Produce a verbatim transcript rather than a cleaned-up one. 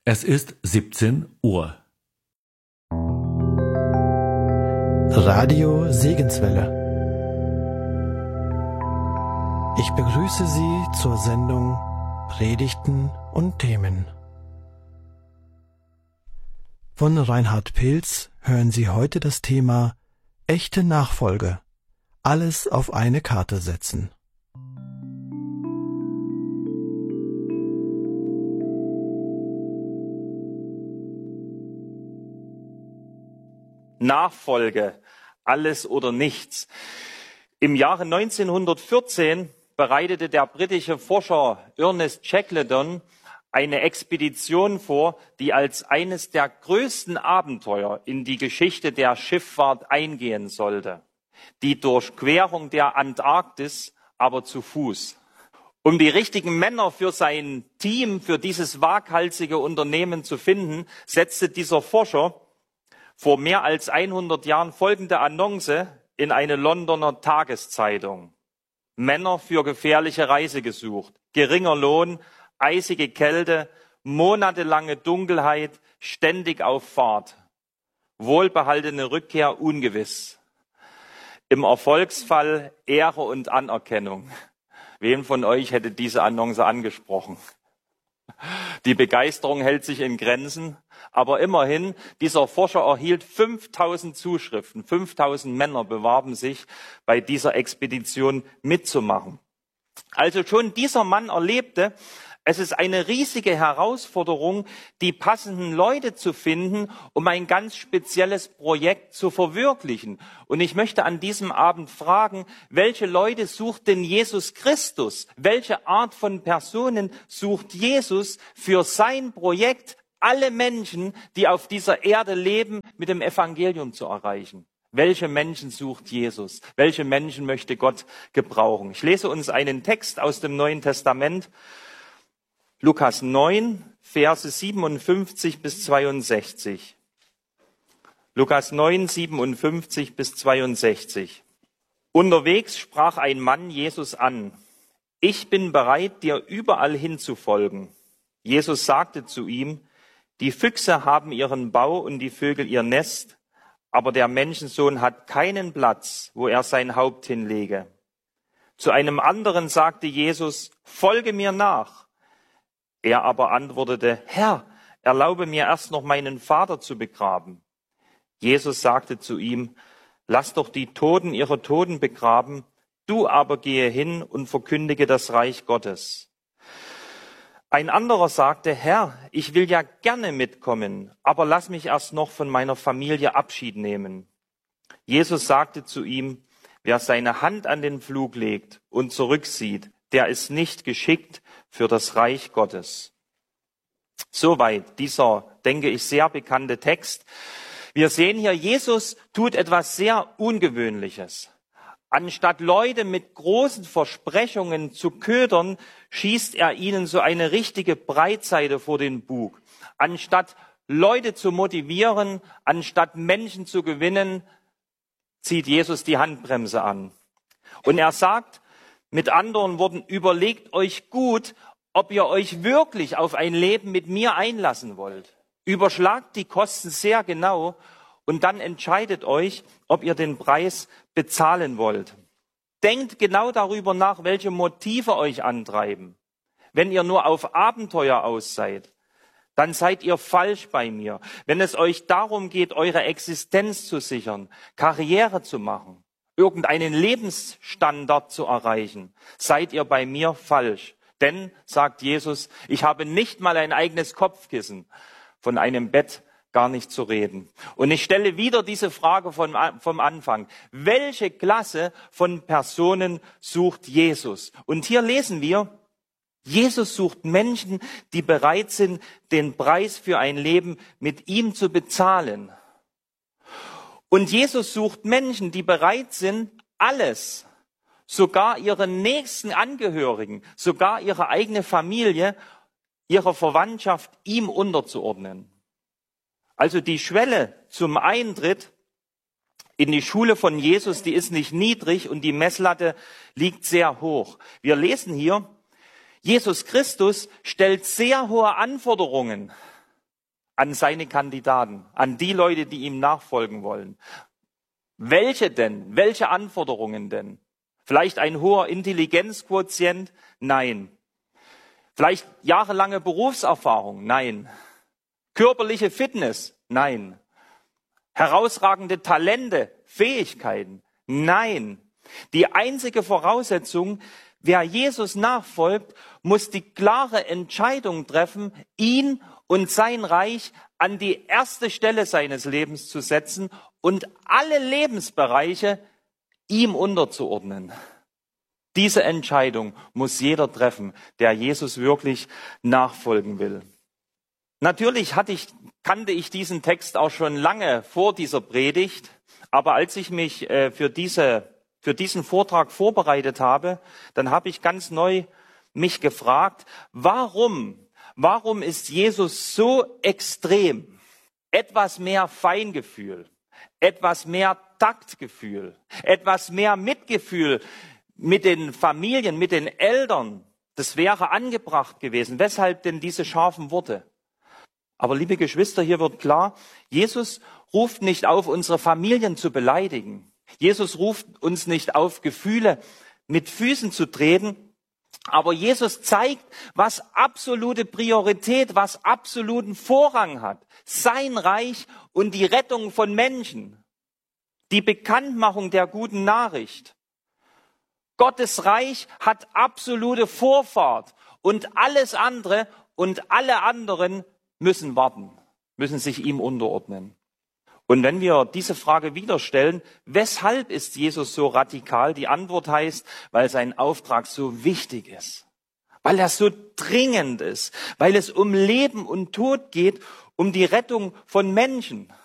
Es ist siebzehn Uhr. Radio Segenswelle. Ich begrüße Sie zur Sendung Predigten und Themen. Von Reinhard Pilz hören Sie heute das Thema Echte Nachfolge. Alles auf eine Karte setzen. Nachfolge, alles oder nichts. Im Jahre neunzehnhundertvierzehn bereitete der britische Forscher Ernest Shackleton eine Expedition vor, die als eines der größten Abenteuer in die Geschichte der Schifffahrt eingehen sollte. Die Durchquerung der Antarktis, aber zu Fuß. Um die richtigen Männer für sein Team, für dieses waghalsige Unternehmen zu finden, setzte dieser Forscher vor mehr als hundert Jahren folgende Annonce in eine Londoner Tageszeitung. Männer für gefährliche Reise gesucht. Geringer Lohn, eisige Kälte, monatelange Dunkelheit, ständig auf Fahrt. Wohlbehaltene Rückkehr ungewiss. Im Erfolgsfall Ehre und Anerkennung. Wen von euch hätte diese Annonce angesprochen? Die Begeisterung hält sich in Grenzen, aber immerhin, dieser Forscher erhielt fünftausend Zuschriften. fünftausend Männer bewarben sich, bei dieser Expedition mitzumachen. Also schon dieser Mann erlebte, es ist eine riesige Herausforderung, die passenden Leute zu finden, um ein ganz spezielles Projekt zu verwirklichen. Und ich möchte an diesem Abend fragen, welche Leute sucht denn Jesus Christus? Welche Art von Personen sucht Jesus für sein Projekt, alle Menschen, die auf dieser Erde leben, mit dem Evangelium zu erreichen? Welche Menschen sucht Jesus? Welche Menschen möchte Gott gebrauchen? Ich lese uns einen Text aus dem Neuen Testament. Lukas neun, Verse siebenundfünfzig bis zweiundsechzig. Lukas neun, siebenundfünfzig bis zweiundsechzig. Unterwegs sprach ein Mann Jesus an: Ich bin bereit, dir überall hinzufolgen. Jesus sagte zu ihm: Die Füchse haben ihren Bau und die Vögel ihr Nest, aber der Menschensohn hat keinen Platz, wo er sein Haupt hinlege. Zu einem anderen sagte Jesus: Folge mir nach. Er aber antwortete: Herr, erlaube mir erst noch meinen Vater zu begraben. Jesus sagte zu ihm: Lass doch die Toten ihre Toten begraben, du aber gehe hin und verkündige das Reich Gottes. Ein anderer sagte: Herr, ich will ja gerne mitkommen, aber lass mich erst noch von meiner Familie Abschied nehmen. Jesus sagte zu ihm: Wer seine Hand an den Pflug legt und zurücksieht, der ist nicht geschickt für das Reich Gottes. Soweit dieser, denke ich, sehr bekannte Text. Wir sehen hier, Jesus tut etwas sehr Ungewöhnliches. Anstatt Leute mit großen Versprechungen zu ködern, schießt er ihnen so eine richtige Breitseite vor den Bug. Anstatt Leute zu motivieren, anstatt Menschen zu gewinnen, zieht Jesus die Handbremse an. Und er sagt mit anderen Worten: Überlegt euch gut, ob ihr euch wirklich auf ein Leben mit mir einlassen wollt. Überschlagt die Kosten sehr genau und dann entscheidet euch, ob ihr den Preis bezahlen wollt. Denkt genau darüber nach, welche Motive euch antreiben. Wenn ihr nur auf Abenteuer aus seid, dann seid ihr falsch bei mir. Wenn es euch darum geht, eure Existenz zu sichern, Karriere zu machen, irgendeinen Lebensstandard zu erreichen, seid ihr bei mir falsch. Denn, sagt Jesus, ich habe nicht mal ein eigenes Kopfkissen, von einem Bett gar nicht zu reden. Und ich stelle wieder diese Frage von, vom Anfang: Welche Klasse von Personen sucht Jesus? Und hier lesen wir, Jesus sucht Menschen, die bereit sind, den Preis für ein Leben mit ihm zu bezahlen. Und Jesus sucht Menschen, die bereit sind, alles, sogar ihre nächsten Angehörigen, sogar ihre eigene Familie, ihre Verwandtschaft ihm unterzuordnen. Also die Schwelle zum Eintritt in die Schule von Jesus, die ist nicht niedrig und die Messlatte liegt sehr hoch. Wir lesen hier, Jesus Christus stellt sehr hohe Anforderungen an seine Kandidaten, an die Leute, die ihm nachfolgen wollen. Welche denn? Welche Anforderungen denn? Vielleicht ein hoher Intelligenzquotient? Nein. Vielleicht jahrelange Berufserfahrung? Nein. Körperliche Fitness? Nein. Herausragende Talente, Fähigkeiten? Nein. Die einzige Voraussetzung, wer Jesus nachfolgt, muss die klare Entscheidung treffen, ihn und sein Reich an die erste Stelle seines Lebens zu setzen und alle Lebensbereiche ihm unterzuordnen. Diese Entscheidung muss jeder treffen, der Jesus wirklich nachfolgen will. Natürlich hatte ich, kannte ich diesen Text auch schon lange vor dieser Predigt, aber als ich mich äh, für diese, für diesen Vortrag vorbereitet habe, dann habe ich ganz neu mich gefragt, warum, warum ist Jesus so extrem? Etwas mehr Feingefühl, etwas mehr Taktgefühl, etwas mehr Mitgefühl mit den Familien, mit den Eltern, das wäre angebracht gewesen. Weshalb denn diese scharfen Worte? Aber liebe Geschwister, hier wird klar, Jesus ruft nicht auf, unsere Familien zu beleidigen. Jesus ruft uns nicht auf, Gefühle mit Füßen zu treten. Aber Jesus zeigt, was absolute Priorität, was absoluten Vorrang hat. Sein Reich und die Rettung von Menschen. Die Bekanntmachung der guten Nachricht. Gottes Reich hat absolute Vorfahrt. Und alles andere und alle anderen müssen warten, müssen sich ihm unterordnen. Und wenn wir diese Frage wieder stellen, weshalb ist Jesus so radikal? Die Antwort heißt, weil sein Auftrag so wichtig ist, weil er so dringend ist, weil es um Leben und Tod geht, um die Rettung von Menschen.